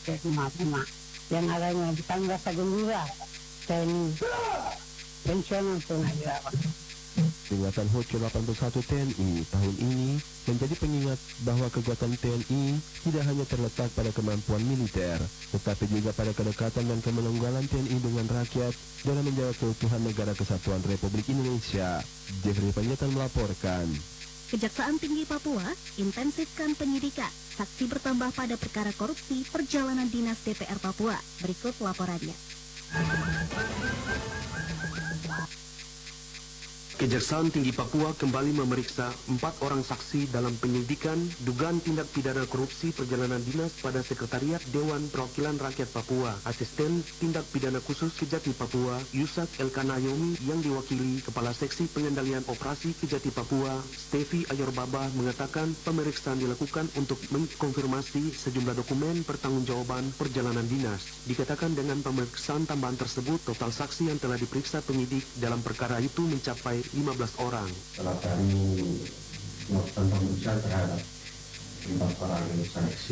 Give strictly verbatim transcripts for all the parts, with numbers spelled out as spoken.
ke rumah-rumah. Yang adanya di Tangga Sagembura, T N I, pensiunan purnawirawan. Peringatan H U T ke delapan puluh satu T N I tahun ini menjadi pengingat bahwa kekuatan T N I tidak hanya terletak pada kemampuan militer, tetapi juga pada kedekatan dan kemenunggalan T N I dengan rakyat dalam menjaga keutuhan negara kesatuan Republik Indonesia. Jeffrey Panjaitan melaporkan. Kejaksaan Tinggi Papua intensifkan penyidikan. Saksi bertambah pada perkara korupsi perjalanan dinas D P R Papua. Berikut laporannya. Kejaksaan Tinggi Papua kembali memeriksa empat orang saksi dalam penyelidikan dugaan tindak pidana korupsi perjalanan dinas pada Sekretariat Dewan Perwakilan Rakyat Papua. Asisten Tindak Pidana Khusus Kejati Papua, Yusak Elkanayomi, yang diwakili Kepala Seksi Pengendalian Operasi Kejati Papua, Stevi Ayorbaba, mengatakan pemeriksaan dilakukan untuk mengkonfirmasi sejumlah dokumen pertanggungjawaban perjalanan dinas. Dikatakan dengan pemeriksaan tambahan tersebut, total saksi yang telah diperiksa penyidik dalam perkara itu mencapai lima belas orang. Setelah kami melakukan pemeriksaan terhadap empat orang saksi,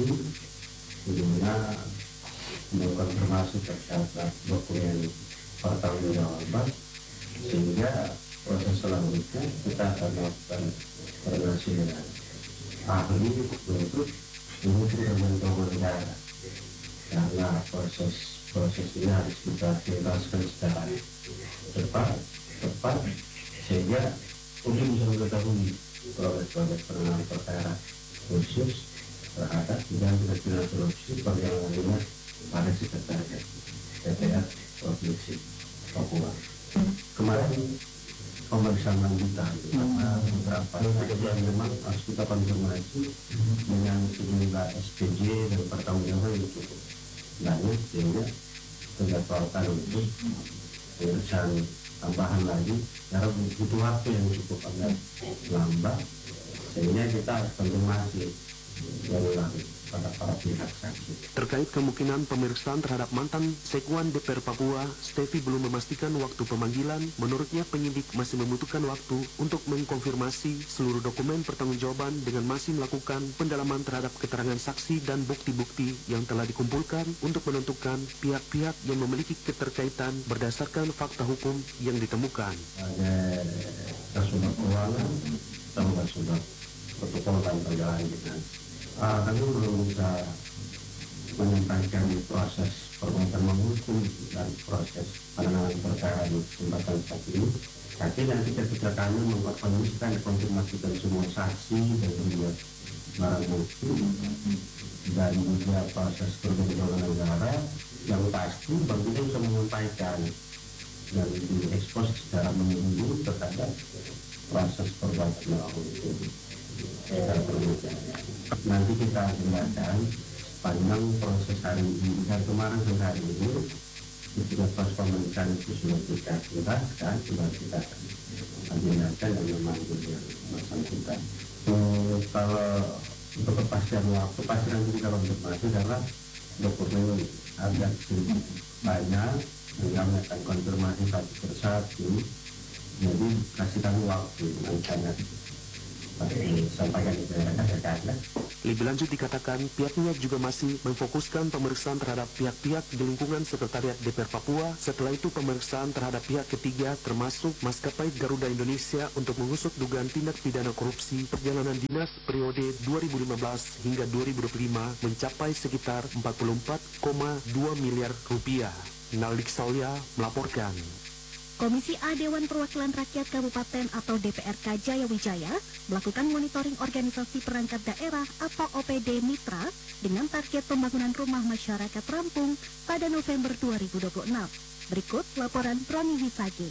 dimana mengkonfirmasi terhadap dokumen pertanggungjawaban, sehingga proses selanjutnya kita akan melakukan koordinasi dengan ahli untuk menuju kementerian negara, karena proses proses ini harus kita tuntaskan secara cepat, tepat, sehingga untuk bisa mengetahui proses-proses penanganan perkara khusus terhadap tindak pidana korupsi perjalanan dinas pada Sekretariat D P R Provinsi Papua. Kemarin pemeriksaan lanjutan karena beberapa yang memang harus kita konfirmasi dengan sejumlah S P J dan pertanggungjawaban yang cukup banyak, sehingga menjadwalkan untuk pemeriksaan tambahan lagi karena butuh waktu yang cukup agak lambat, sehingga kita harus konfirmasi ulang pada para pihak saksi. Terkait kemungkinan pemeriksaan terhadap mantan Sekwan D P R Papua, Stevi belum memastikan waktu pemanggilan. Menurutnya penyidik masih membutuhkan waktu untuk mengkonfirmasi seluruh dokumen pertanggungjawaban dengan masih melakukan pendalaman terhadap keterangan saksi dan bukti-bukti yang telah dikumpulkan untuk menentukan pihak-pihak yang memiliki keterkaitan berdasarkan fakta hukum yang ditemukan. Ada kasus keuangan atau kasus protokol dan perjalanan dinas. Uh, kami belum bisa menyampaikan proses perbuatan menghukum dan proses penanganan perkara di kesempatan saat ini. Tapi nanti ketika kami mengkonfirmasikan konfirmasikan semua saksi dan juga barang bukti dan juga proses perbuatan negara yang pasti bang kita bisa menyampaikan dan diekspos secara menyeluruh terhadap proses perbuatan melakukan itu. Nanti kita jelaskan panjang proses hari ini dan kemarin sampai hari ini ketika proses pemeriksaan itu sudah kita jelaskan, sudah kita agendakan dan memanggil yang bersangkutan. Hmm, kalau untuk kepastian waktu pasti nanti kita konfirmasi karena dokumen agak sedikit banyak, sehingga akan konfirmasi satu persatu. Jadi kasih kami waktu nanti sampaikan di daerah. Lebih lanjut dikatakan pihaknya juga masih memfokuskan pemeriksaan terhadap pihak-pihak di lingkungan Sekretariat D P R Papua. Setelah itu pemeriksaan terhadap pihak ketiga termasuk maskapai Garuda Indonesia untuk mengusut dugaan tindak pidana korupsi perjalanan dinas periode dua ribu lima belas hingga dua ribu dua puluh lima mencapai sekitar empat puluh empat koma dua miliar rupiah. Naldik Saulia melaporkan. Komisi A Dewan Perwakilan Rakyat Kabupaten atau D P R K Jayawijaya melakukan monitoring organisasi perangkat daerah atau O P D Mitra dengan target pembangunan rumah masyarakat rampung pada November dua ribu dua puluh enam. Berikut laporan Roni Wisagi.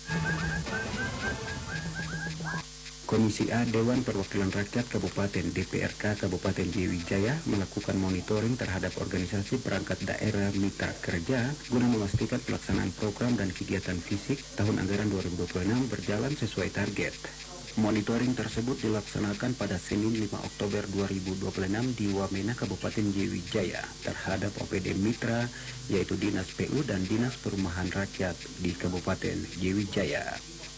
Komisi A Dewan Perwakilan Rakyat Kabupaten D P R K Kabupaten Jayawijaya melakukan monitoring terhadap organisasi perangkat daerah mitra kerja guna memastikan pelaksanaan program dan kegiatan fisik tahun anggaran dua ribu dua puluh enam berjalan sesuai target. Monitoring tersebut dilaksanakan pada Senin lima Oktober dua ribu dua puluh enam di Wamena Kabupaten Jayawijaya terhadap O P D Mitra yaitu Dinas P U dan Dinas Perumahan Rakyat di Kabupaten Jayawijaya.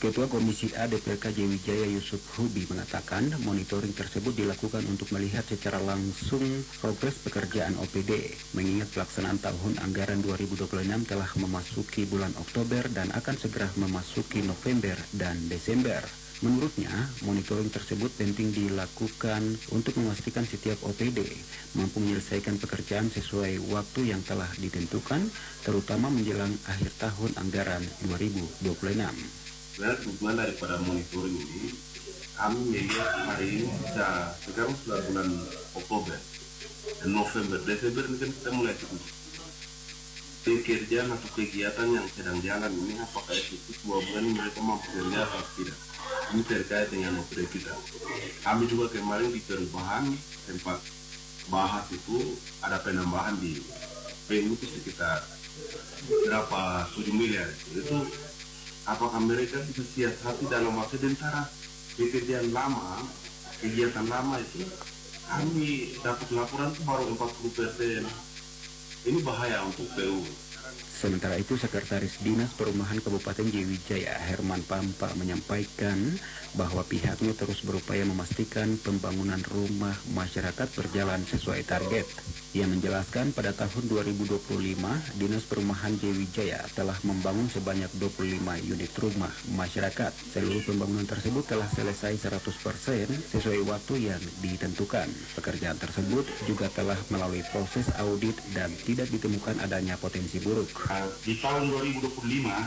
Ketua Komisi A D P R K Jayawijaya Yusuf Hubi mengatakan monitoring tersebut dilakukan untuk melihat secara langsung progres pekerjaan O P D, mengingat pelaksanaan tahun anggaran dua ribu dua puluh enam telah memasuki bulan Oktober dan akan segera memasuki November dan Desember. Menurutnya, monitoring tersebut penting dilakukan untuk memastikan setiap O P D mampu menyelesaikan pekerjaan sesuai waktu yang telah ditentukan, terutama menjelang akhir tahun anggaran dua ribu dua puluh enam. Sebenarnya kebetulan daripada monitoring ini, kami melihat hari ini bisa, sekarang sudah bulan Oktober dan November, Desember ini kan kita mulai terus. Pekerjaan atau kegiatan yang sedang jalan ini apakah efektif dua bulan ini mereka mampu melihat atau tidak. Ini terkait dengan O P D kita. Kami juga kemarin di perubahan tempat bahas itu ada penambahan di P M U itu sekitar berapa tujuh miliar. Itu apakah mereka bisa siasati dalam waktu sementara pekerjaan lama, kegiatan lama itu kami dapat laporan itu baru empat puluh persen. Ini bahaya untuk P U. Sementara itu, Sekretaris Dinas Perumahan Kabupaten Jayawijaya Herman Pampa menyampaikan bahwa pihaknya terus berupaya memastikan pembangunan rumah masyarakat berjalan sesuai target. Ia menjelaskan pada tahun dua ribu dua puluh lima, Dinas Perumahan Jayawijaya telah membangun sebanyak dua puluh lima unit rumah masyarakat. Seluruh pembangunan tersebut telah selesai seratus persen sesuai waktu yang ditentukan. Pekerjaan tersebut juga telah melalui proses audit dan tidak ditemukan adanya potensi buruk. Di tahun dua ribu dua puluh lima,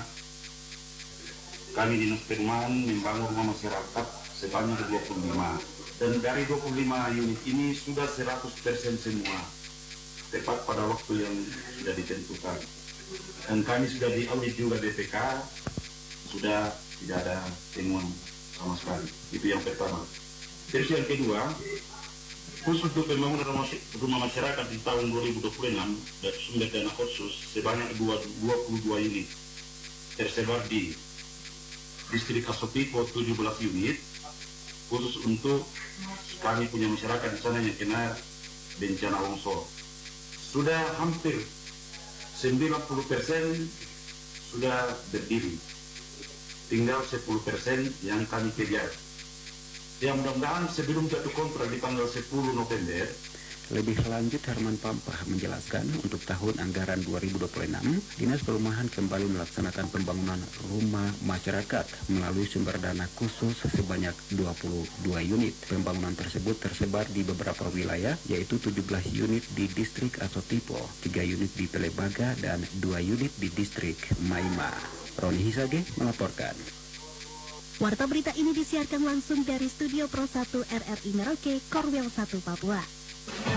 kami Dinas Perumahan membangun rumah masyarakat sebanyak dua puluh lima. Dan dari dua puluh lima unit ini sudah seratus persen semua, tepat pada waktu yang sudah ditentukan. Dan kami sudah diaudit juga B P K, sudah tidak ada temuan sama sekali. Itu yang pertama. Terus yang kedua, khusus untuk pembangunan rumah masyarakat di tahun dua ribu dua puluh enam dan sumber dana khusus sebanyak dua puluh dua unit tersebar di distrik Asotipo tujuh belas unit, khusus untuk kami punya masyarakat di sana yang kena bencana longsor. Sudah hampir sembilan puluh persen sudah berdiri, tinggal sepuluh persen yang kami kejar. Yang mudah-mudahan sebelum jatuh kontrak di tanggal sepuluh November. Lebih lanjut, Herman Pampa menjelaskan untuk tahun anggaran dua ribu dua puluh enam, Dinas Perumahan kembali melaksanakan pembangunan rumah masyarakat melalui sumber dana khusus sebanyak dua puluh dua unit. Pembangunan tersebut tersebar di beberapa wilayah, yaitu tujuh belas unit di distrik Asotipo, tiga unit di Telebaga, dan dua unit di distrik Maima. Roni Hisage melaporkan. Warta berita ini disiarkan langsung dari Studio Pro satu R R I Merauke, Korwil satu, Papua.